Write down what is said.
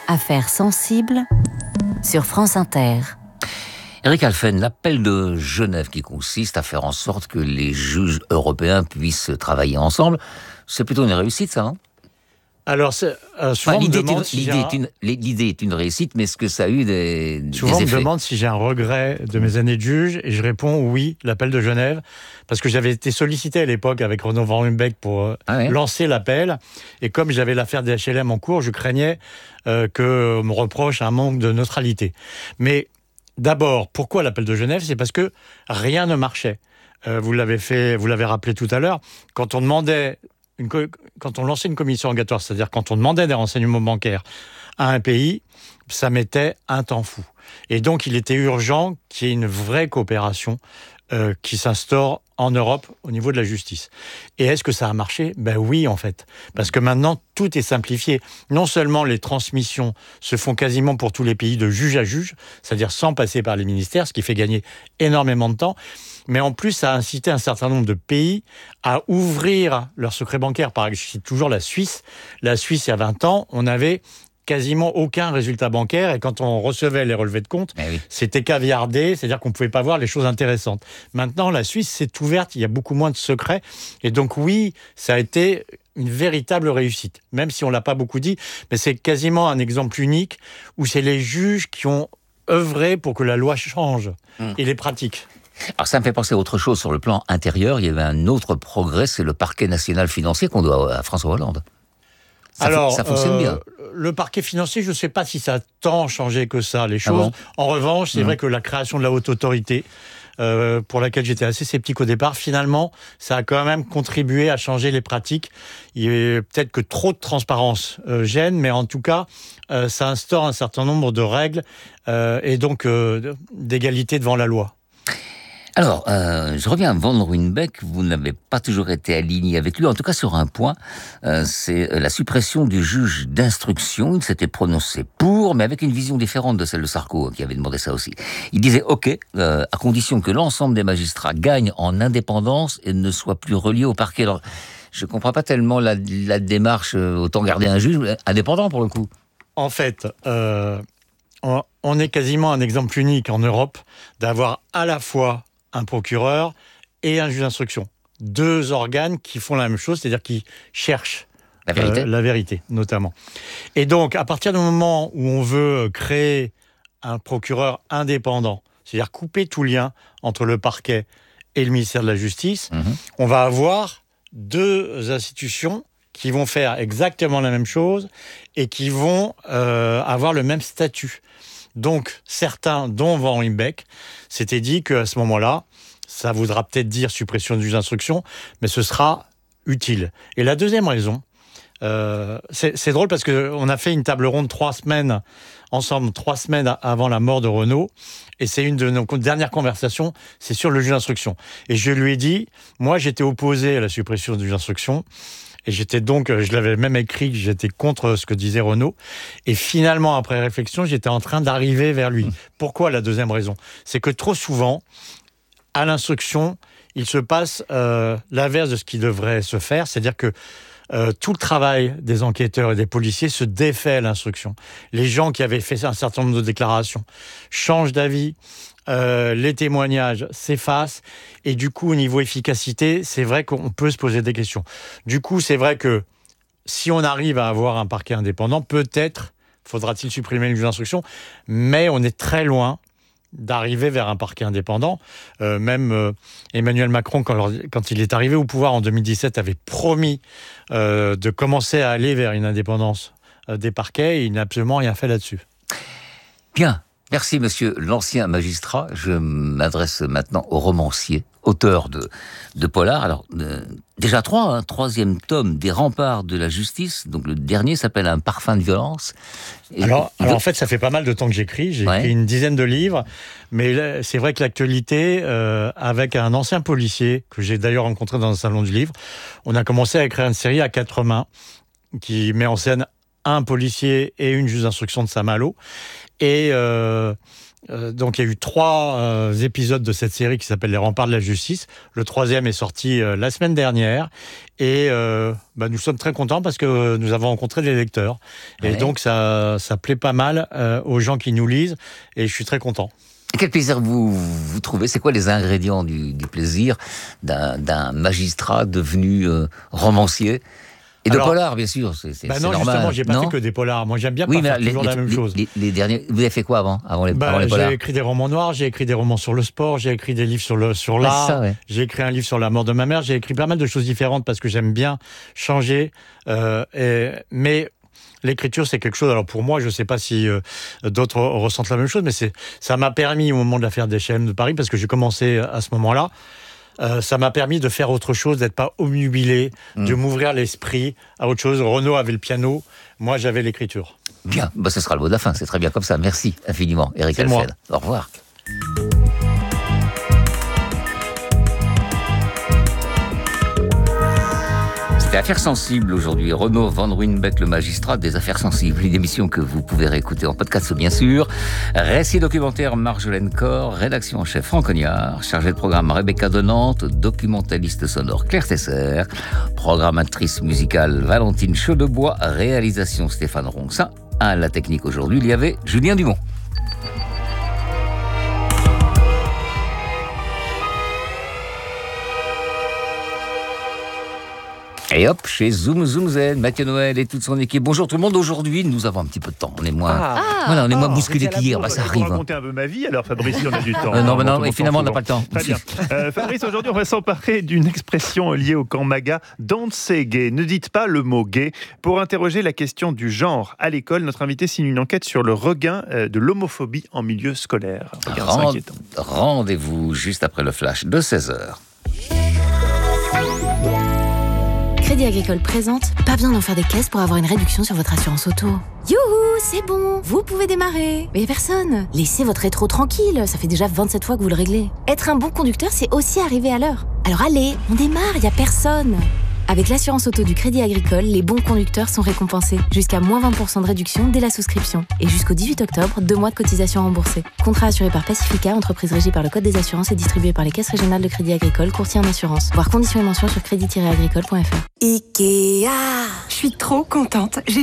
Affaires sensibles sur France Inter. Eric Halphen, l'appel de Genève qui consiste à faire en sorte que les juges européens puissent travailler ensemble, c'est plutôt une réussite, ça, non ? Alors, souvent l'idée est une réussite, mais est-ce que ça a eu des Souvent, on effets ? me demande si j'ai un regret de mes années de juge, et je réponds oui, l'appel de Genève, parce que j'avais été sollicité à l'époque avec Renaud Van Ruymbeck pour lancer l'appel, et comme j'avais l'affaire des HLM en cours, je craignais qu'on me reproche un manque de neutralité. Mais d'abord, pourquoi l'appel de Genève ? C'est parce que rien ne marchait. Vous l'avez rappelé tout à l'heure, quand on lançait une commission rogatoire, c'est-à-dire quand on demandait des renseignements bancaires à un pays, ça mettait un temps fou. Et donc, il était urgent qu'il y ait une vraie coopération qui s'instaure en Europe au niveau de la justice. Et est-ce que ça a marché ? Ben oui, en fait. Parce que maintenant, tout est simplifié. Non seulement les transmissions se font quasiment pour tous les pays de juge à juge, c'est-à-dire sans passer par les ministères, ce qui fait gagner énormément de temps, mais en plus, ça a incité un certain nombre de pays à ouvrir leur secret bancaire. Par exemple, je cite toujours la Suisse. La Suisse, il y a 20 ans, on avait quasiment aucun résultat bancaire, et quand on recevait les relevés de compte, c'était caviardé, c'est-à-dire qu'on ne pouvait pas voir les choses intéressantes. Maintenant, la Suisse s'est ouverte, il y a beaucoup moins de secrets, et donc oui, ça a été une véritable réussite, même si on ne l'a pas beaucoup dit, mais c'est quasiment un exemple unique où c'est les juges qui ont œuvré pour que la loi change, et les pratiques. Alors ça me fait penser à autre chose sur le plan intérieur. Il y avait un autre progrès, c'est le parquet national financier qu'on doit à François Hollande. Ça fonctionne bien. Le parquet financier, je ne sais pas si ça a tant changé que ça, les choses. En revanche, c'est vrai que la création de la haute autorité, pour laquelle j'étais assez sceptique au départ, finalement, ça a quand même contribué à changer les pratiques. Il y a peut-être que trop de transparence gêne, mais en tout cas, ça instaure un certain nombre de règles et donc d'égalité devant la loi. Alors, je reviens à Van Ruymbeck. Vous n'avez pas toujours été aligné avec lui, en tout cas sur un point, c'est la suppression du juge d'instruction. Il s'était prononcé pour, mais avec une vision différente de celle de Sarko, qui avait demandé ça aussi. Il disait OK, à condition que l'ensemble des magistrats gagnent en indépendance et ne soient plus reliés au parquet. Alors, je ne comprends pas tellement la démarche, autant garder un juge indépendant pour le coup. En fait, on est quasiment un exemple unique en Europe d'avoir à la fois un procureur et un juge d'instruction. Deux organes qui font la même chose, c'est-à-dire qui cherchent la vérité, notamment. Et donc, à partir du moment où on veut créer un procureur indépendant, c'est-à-dire couper tout lien entre le parquet et le ministère de la Justice, on va avoir deux institutions qui vont faire exactement la même chose et qui vont avoir le même statut. Donc, certains, dont Van Ruymbeck, s'étaient dit qu'à ce moment-là, ça voudra peut-être dire suppression du juge d'instruction, mais ce sera utile. Et la deuxième raison, c'est drôle parce qu'on a fait une table ronde 3 semaines avant la mort de Renaud, et c'est une de nos dernières conversations, c'est sur le juge d'instruction. Et je lui ai dit, moi j'étais opposé à la suppression du juge d'instruction, et j'étais donc, je l'avais même écrit, que j'étais contre ce que disait Renaud. Et finalement, après réflexion, j'étais en train d'arriver vers lui. Pourquoi la deuxième raison ? C'est que trop souvent, à l'instruction, il se passe l'inverse de ce qui devrait se faire. C'est-à-dire que tout le travail des enquêteurs et des policiers se défait à l'instruction. Les gens qui avaient fait un certain nombre de déclarations changent d'avis. Les témoignages s'effacent et du coup au niveau efficacité c'est vrai qu'on peut se poser des questions. Du coup c'est vrai que si on arrive à avoir un parquet indépendant, peut-être faudra-t-il supprimer le juge d'instruction, mais on est très loin d'arriver vers un parquet indépendant. Même Emmanuel Macron, quand il est arrivé au pouvoir en 2017, avait promis de commencer à aller vers une indépendance des parquets, et il n'a absolument rien fait là-dessus. Bien. Merci, monsieur l'ancien magistrat. Je m'adresse maintenant au romancier, auteur de polar. Alors, déjà troisième tome des remparts de la justice. Donc, le dernier s'appelle Un parfum de violence. Alors, en fait, ça fait pas mal de temps que j'écris. J'ai écrit une dizaine de livres. Mais là, c'est vrai que l'actualité, avec un ancien policier, que j'ai d'ailleurs rencontré dans un salon du livre, on a commencé à écrire une série à 4 mains, qui met en scène un policier et une juge d'instruction de Saint-Malo. Et Donc il y a eu 3 épisodes de cette série qui s'appelle Les Remparts de la Justice. Le 3e est sorti la semaine dernière. Et nous sommes très contents parce que nous avons rencontré des lecteurs. Ouais. Et donc ça plaît pas mal aux gens qui nous lisent. Et je suis très content. Et quel plaisir vous trouvez? C'est quoi les ingrédients du plaisir d'un magistrat devenu romancier? Et de polar, bien sûr, c'est non, normal. Justement, j'ai pas fait que des polars. Moi, j'aime bien faire toujours la même chose. Les derniers, vous avez fait quoi avant les polars? J'ai écrit des romans noirs, j'ai écrit des romans sur le sport, j'ai écrit des livres sur l'art, j'ai écrit un livre sur la mort de ma mère, j'ai écrit pas mal de choses différentes parce que j'aime bien changer. Mais l'écriture, c'est quelque chose. Alors pour moi, je ne sais pas si d'autres ressentent la même chose, mais ça m'a permis au moment de l'affaire des HLM de Paris, parce que j'ai commencé à ce moment-là. Ça m'a permis de faire autre chose, d'être pas omnubilé, de m'ouvrir l'esprit à autre chose. Renaud avait le piano, moi j'avais l'écriture. Bien, ce sera le mot de la fin, c'est très bien comme ça. Merci infiniment, Éric Alfeld. Au revoir. C'était Affaires sensibles aujourd'hui. Renaud Van Ruijnbeek, le magistrat des affaires sensibles. Une émission que vous pouvez réécouter en podcast, bien sûr. Récit documentaire Marjolaine Corr, rédaction en chef Franck Cognard, chargé de programme Rebecca de Nantes, documentaliste sonore Claire Tesser, programmatrice musicale Valentine Chaudebois, réalisation Stéphane Ronxin. À la technique aujourd'hui, il y avait Julien Dumont. Et hop, chez Zoom Zen, Mathieu Noël et toute son équipe. Bonjour tout le monde. Aujourd'hui, nous avons un petit peu de temps. On est moins, on est moins bousculés qu'hier. Ça arrive. Je vais raconter un peu ma vie, alors Fabrice, si on a du temps. Non, mais finalement, on n'a pas le temps. Très bien. Fabrice, aujourd'hui, on va s'emparer d'une expression liée au camp MAGA. Don't say gay. Ne dites pas le mot gay. Pour interroger la question du genre à l'école, notre invité signe une enquête sur le regain de l'homophobie en milieu scolaire. Rendez-vous juste après le flash de 16h. Crédit Agricole présente, pas besoin d'en faire des caisses pour avoir une réduction sur votre assurance auto. Youhou, c'est bon, vous pouvez démarrer. Mais personne. Laissez votre rétro tranquille, ça fait déjà 27 fois que vous le réglez. Être un bon conducteur, c'est aussi arriver à l'heure. Alors allez, on démarre, y a personne. Avec l'assurance auto du Crédit Agricole, les bons conducteurs sont récompensés. Jusqu'à moins 20% de réduction dès la souscription. Et jusqu'au 18 octobre, 2 mois de cotisation remboursée. Contrat assuré par Pacifica, entreprise régie par le Code des assurances et distribué par les caisses régionales de Crédit Agricole, courtier en assurance. Voir conditions et mentions sur crédit-agricole.fr. Ikea. Je suis trop contente.